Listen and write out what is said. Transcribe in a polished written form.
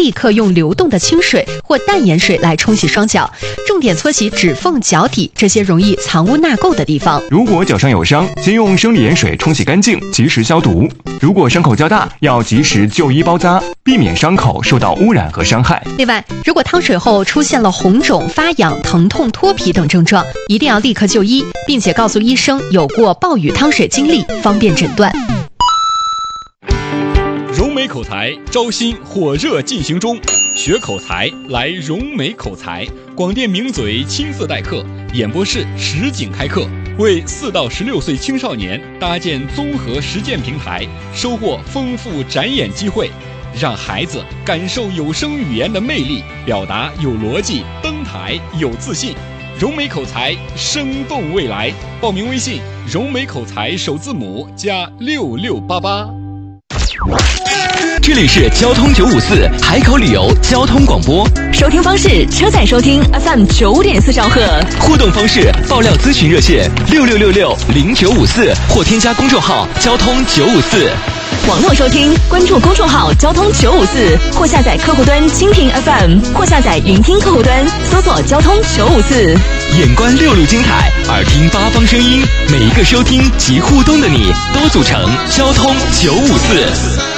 立刻用流动的清水或淡盐水来冲洗双脚，重点搓洗指缝、脚底这些容易藏污纳垢的地方。 如果脚上有伤，先用生理盐水冲洗干净，及时消毒。如果伤口较大，要及时就医包扎，避免伤口受到污染和伤害。 另外，如果汤水后出现了红肿、发痒、疼痛、脱皮等症状，一定要立刻就医，并且告诉医生有过暴雨汤水经历，方便诊断。 融美口才招新火热进行中，学口才来融美口才，广电名嘴亲自代课，演播室实景开课，为4到16岁青少年搭建综合实践平台，收获丰富展演机会，让孩子感受有声语言的魅力，表达有逻辑，登台有自信。融美口才，生动未来。报名微信：融美口才首字母加6688。 这里是交通954海口旅游交通广播， 收听方式：车载收听 FM 9.4兆赫， 互动方式：爆料咨询热线66660954或添加公众号交通954。 网络收听，关注公众号交通954，或下载客户端蜻蜓 FM， 或下载云听客户端，搜索交通954。 眼观6路精彩，耳听八方声音，每一个收听及互动的你，都组成交通954。